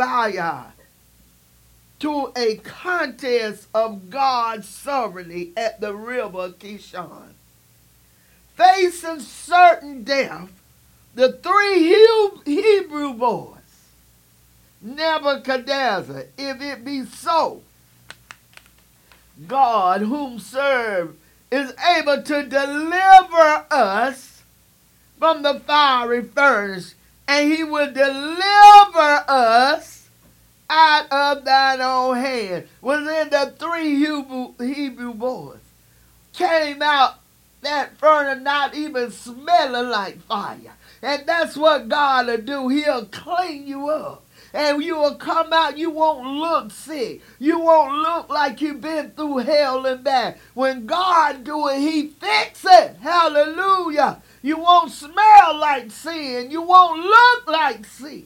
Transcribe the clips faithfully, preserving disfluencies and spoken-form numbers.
Tobiah to a contest of God's sovereignty at the river Kishon. Facing certain death, the three Hebrew boys, Nebuchadnezzar, if it be so, God whom serve is able to deliver us from the fiery furnace, and he will deliver us out of thine own hand. Was in the three Hebrew, Hebrew boys came out that furnace not even smelling like fire. And that's what God will do. He'll clean you up. And you will come out, you won't look sick. You won't look like you've been through hell and back. When God do it, he fix it. Hallelujah. You won't smell like sin. You won't look like sin.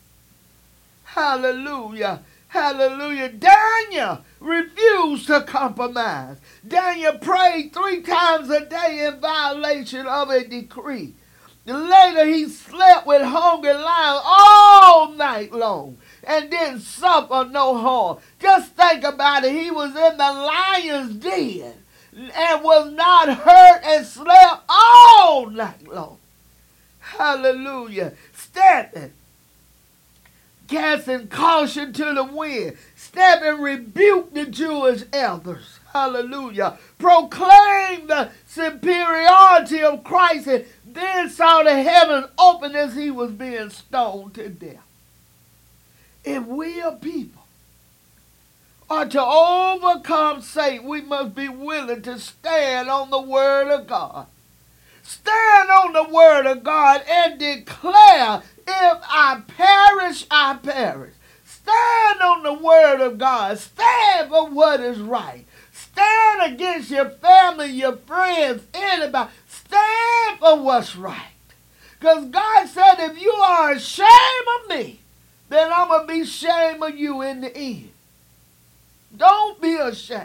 Hallelujah. Hallelujah. Daniel refused to compromise. Daniel prayed three times a day in violation of a decree. Later he slept with hungry lions all night long and didn't suffer no harm. Just think about it. He was in the lion's den and was not hurt and slept all night long. Hallelujah. Standing, casting caution to the wind. Stephen rebuked the Jewish elders. Hallelujah. Proclaim the superiority of Christ, and then saw the heavens open as he was being stoned to death. If we are people are to overcome Satan, we must be willing to stand on the word of God. Stand on the word of God and declare, if I perish, I perish. Stand on the word of God. Stand for what is right. Stand against your family, your friends, anybody. Stand for what's right. Because God said, if you are ashamed of me, then I'm going to be ashamed of you in the end. Don't be ashamed.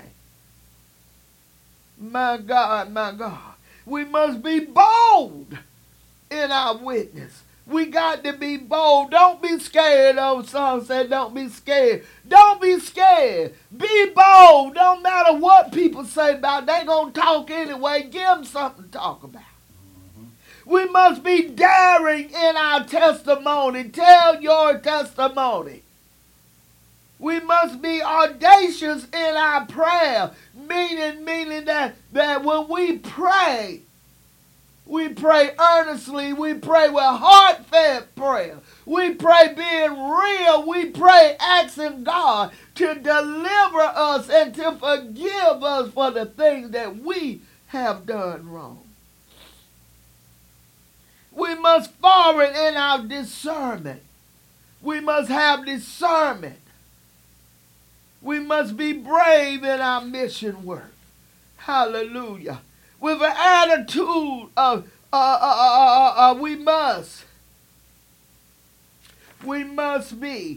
My God, my God. We must be bold in our witness. We got to be bold. Don't be scared. Old song said, don't be scared. Don't be scared. Be bold. Don't matter what people say about it. They're going to talk anyway. Give them something to talk about. Mm-hmm. We must be daring in our testimony. Tell your testimony. We must be audacious in our prayer. Meaning, meaning that, that when we pray, we pray earnestly. We pray with heartfelt prayer. We pray being real. We pray asking God to deliver us and to forgive us for the things that we have done wrong. We must forward in our discernment. We must have discernment. We must be brave in our mission work. Hallelujah. With an attitude of uh, uh, uh, uh, uh, we must, we must be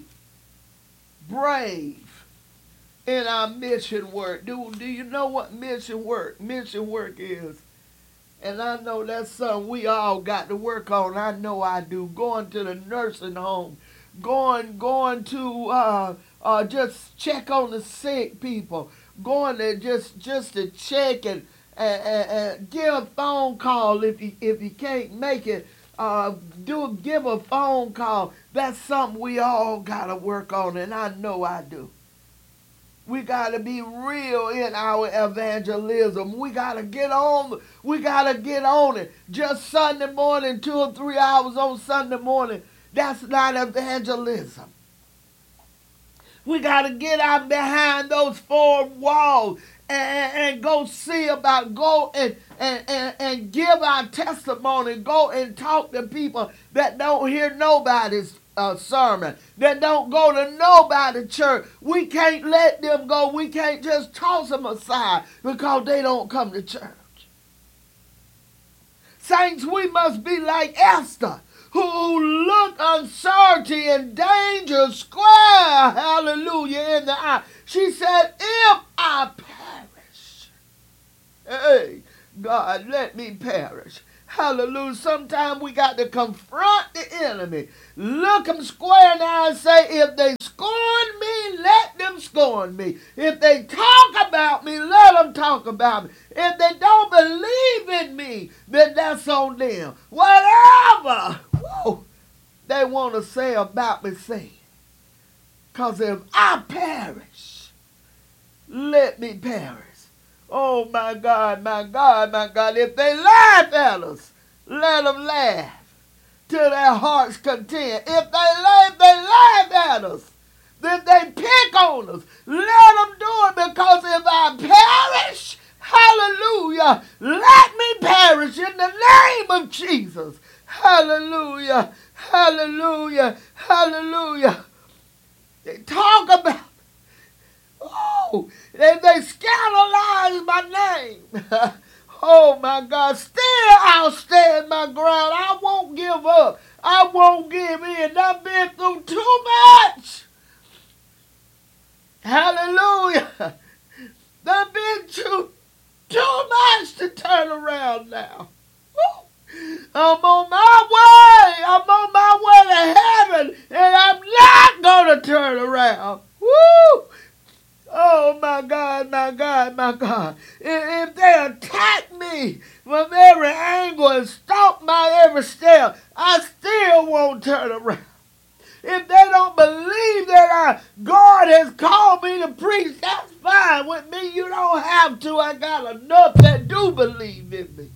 brave in our mission work. Do, do you know what mission work? Mission work is, and I know that's something we all got to work on. I know I do. Going to the nursing home, going, going to uh, uh, just check on the sick people, going to just, just to check and And, and, and give a phone call if you if you can't make it. Uh, do give a phone call. That's something we all gotta work on, and I know I do. We gotta be real in our evangelism. We gotta get on. We gotta get on it. Just Sunday morning, two or three hours on Sunday morning. That's not evangelism. We gotta get out behind those four walls. And, and go see about, go and, and, and, and give our testimony, go and talk to people that don't hear nobody's uh, sermon, that don't go to nobody's church. We can't let them go. We can't just toss them aside because they don't come to church. Saints, we must be like Esther, who looked uncertainty and danger square, hallelujah, in the eye. She said, if I perish, hey, God, let me perish. Hallelujah. Sometimes we got to confront the enemy. Look them square in the eye and say, if they scorn me, let them scorn me. If they talk about me, let them talk about me. If they don't believe in me, then that's on them. Whatever whoa, they want to say about me, say. Because if I perish, let me perish. Oh, my God, my God, my God. If they laugh at us, let them laugh till their heart's content. If they laugh, they laugh at us. If they pick on us, let them do it, because if I perish, hallelujah, let me perish in the name of Jesus. Hallelujah, hallelujah, hallelujah. They talk about, oh, if they scandalize my name, oh my God, still I'll stand my ground. I won't give up. I won't give in. I've been through too much. Hallelujah. I've been through too much to turn around now. I'm on my way. I'm on my way to heaven, and I'm not going to turn around. Woo! Oh, my God, my God, my God. If, if they attack me from every angle and stomp my every step, I still won't turn around. If they don't believe that I, God has called me to preach, that's fine with me. You don't have to. I got enough that do believe in me.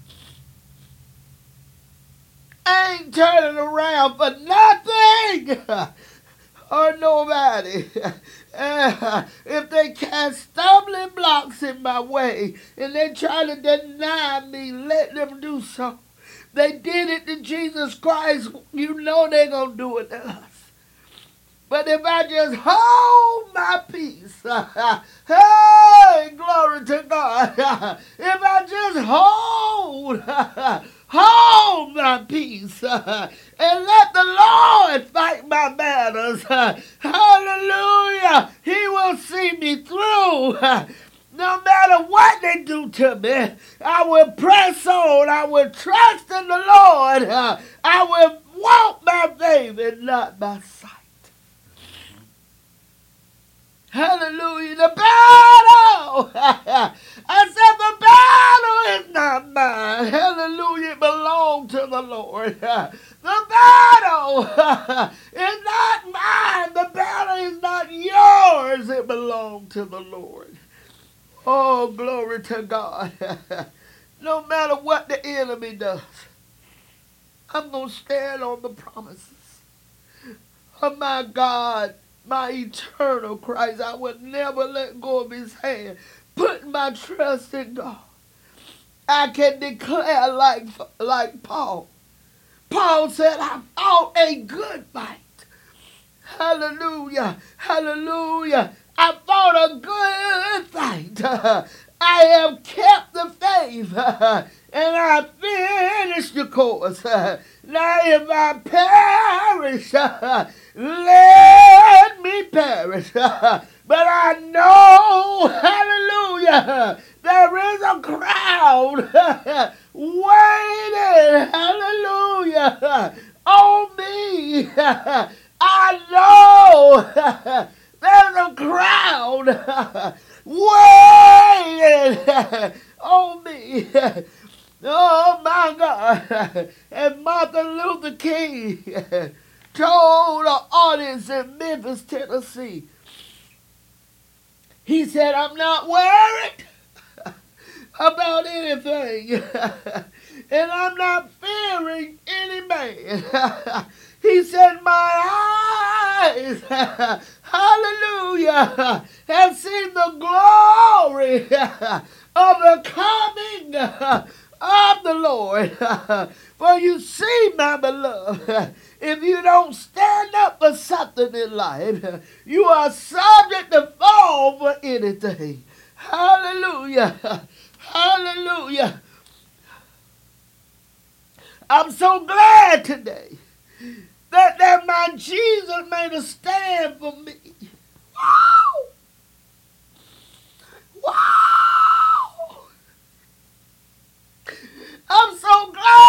I ain't turning around for nothing or nobody. Uh, if they cast stumbling blocks in my way and they try to deny me, let them do so. They did it to Jesus Christ. You know they're going to do it to us. But if I just hold my peace, hey, glory to God. If I just hold, hold my peace and let the Lord fight my battles, hallelujah, He will see me through. No matter what they do to me, I will press on. I will trust in the Lord. I will walk by faith and not by sight. Hallelujah. The battle. I said the battle is not mine. Hallelujah. It belongs to the Lord. The battle is not mine. The battle is not yours. It belongs to the Lord. Oh, glory to God. No matter what the enemy does, I'm going to stand on the promises of my God, my eternal Christ. I would never let go of His hand. Putting my trust in God. I can declare like, like Paul. Paul said, I fought a good fight. Hallelujah. Hallelujah. I fought a good fight. I have kept the faith. And I finished the course. Now if I perish, let me perish. But I know, hallelujah, there is a crowd waiting, hallelujah, on me. I know there's a crowd waiting on me. Oh, my God. And Martin Luther King told the audience in Memphis, Tennessee, he said, I'm not worried about anything. And I'm not fearing any man. He said, my eyes, hallelujah, have seen the glory of the coming of the Lord. For you see, my beloved, if you don't stand up for something in life, you are subject to fall for anything. Hallelujah. Hallelujah. I'm so glad today that, that my Jesus made a stand for me. Wow! Wow! I'm so glad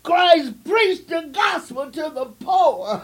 Christ preached the gospel to the poor.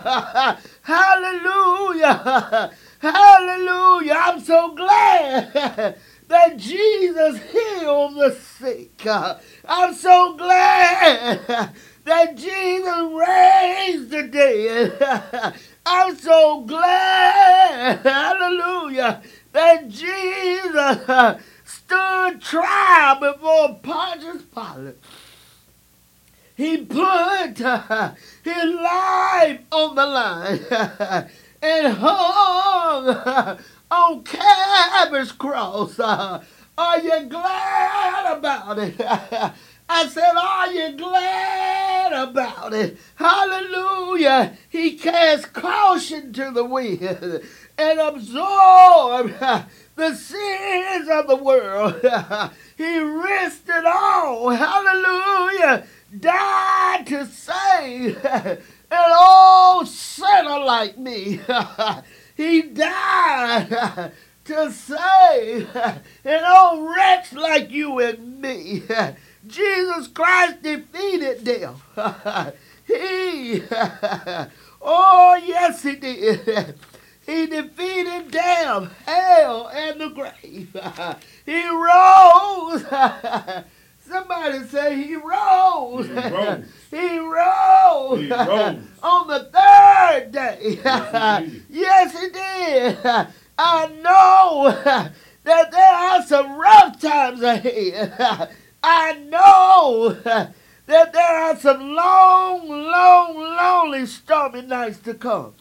Hallelujah. Hallelujah. I'm so glad that Jesus healed the sick. I'm so glad that Jesus raised the dead. I'm so glad, hallelujah, that Jesus stood trial before Pontius Pilate. He put uh, his life on the line and hung uh, on Calvary's cross. Uh, are you glad about it? I said, are you glad about it? Hallelujah. He cast caution to the wind and absorbed uh, the sins of the world. He risked it all. Hallelujah. Died to save an old sinner like me. He died to save an old wretch like you and me. Jesus Christ defeated death. He, oh yes he did. He defeated death, hell, and the grave. He rose. Somebody say he rose. He rose. He rose. He rose. On the third day. Yes, he did. Yes, he did. I know that there are some rough times ahead. I know that there are some long, long, lonely, stormy nights to come.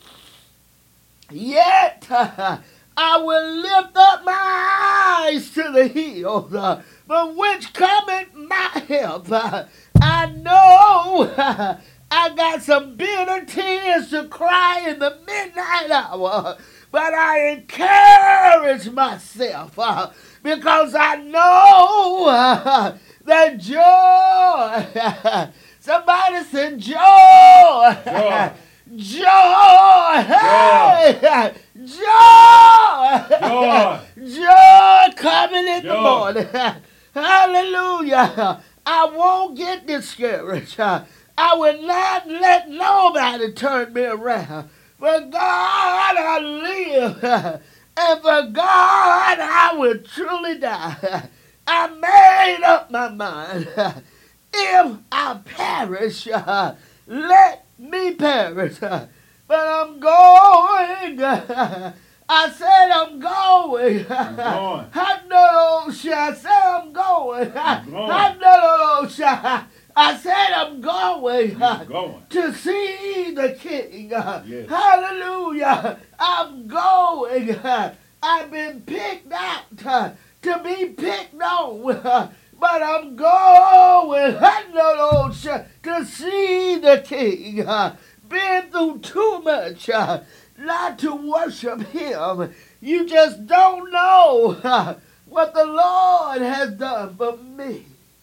Yet, I will lift up my eyes to the hills, uh, from which cometh my help. Uh, I know uh, I got some bitter tears to cry in the midnight hour, but I encourage myself uh, because I know uh, that joy, somebody said joy, Joy. Joy! Hey! Joy! Joy! Joy coming in Joy. the morning. Hallelujah. I won't get discouraged. I will not let nobody turn me around. For God I live, and for God I will truly die. I made up my mind. If I perish, let me perish, but I'm going. I said I'm going. going. I know, I said I'm going. I'm going. I know, I said I'm going, You're going. to see the King. Yes. Hallelujah. I'm going. I've been picked out to be picked on. But I'm going to see the King. Been through too much not to worship him. You just don't know what the Lord has done for me.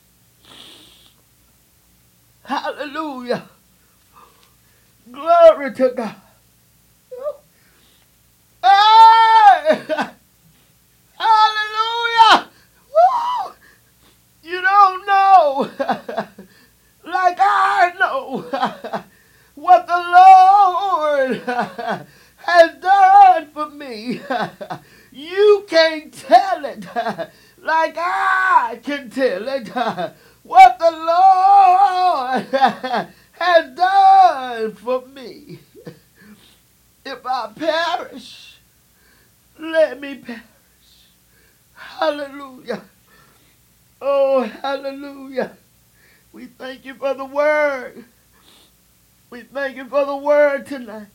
Hallelujah. Glory to God. Hey! Hallelujah. Woo! You don't know, like I know, what the Lord has done for me. You can't tell it like I can tell it, what the Lord has done for me. If I perish, let me perish. Hallelujah. Oh, hallelujah. We thank you for the word. We thank you for the word tonight.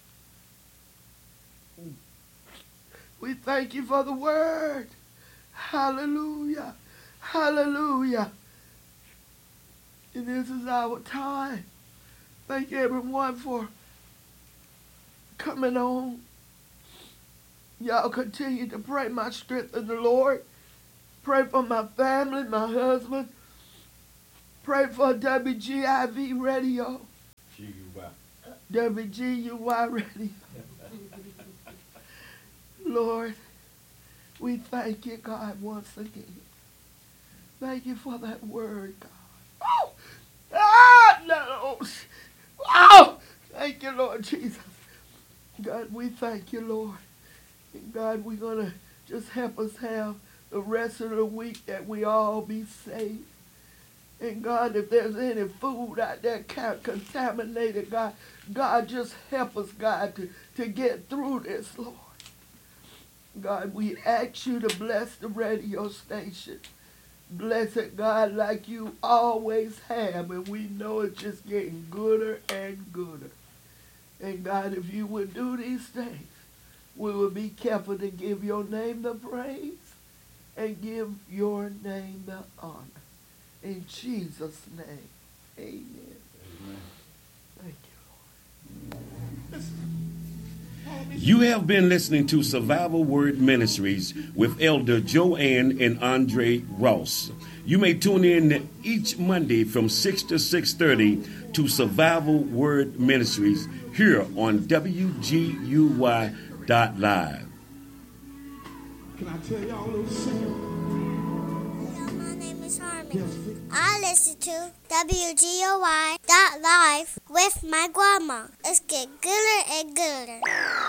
We thank you for the word. Hallelujah. Hallelujah. And this is our time. Thank everyone for coming on. Y'all continue to pray my strength in the Lord. Pray for my family, my husband. Pray for W G I V Radio. G U Y. W G U Y Radio. Lord, we thank you, God, once again. Thank you for that word, God. Oh! Ah! no. Oh, thank you, Lord Jesus. God, we thank you, Lord. And God, we're going to just help us have the rest of the week that we all be safe. And God, if there's any food out there contaminated, God, God, just help us, God, to, to get through this, Lord. God, we ask you to bless the radio station. Bless it, God, like you always have, and we know it's just getting gooder and gooder. And God, if you would do these things, we will be careful to give your name the praise and give your name the honor. In Jesus' name, amen. Amen. Thank you, Lord. You have been listening to Survival Word Ministries with Elder Joanne and Andre Ross. You may tune in each Monday from six to six thirty to Survival Word Ministries here on W G U Y dot live. Can I tell y'all a little secret? Hello, my name is Harmon. I listen to W G O Y dot live with my grandma. It's get gooder and gooder.